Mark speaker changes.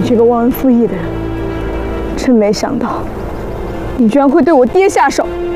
Speaker 1: 这个忘恩负义的人，真没想到，你居然会对我爹下手！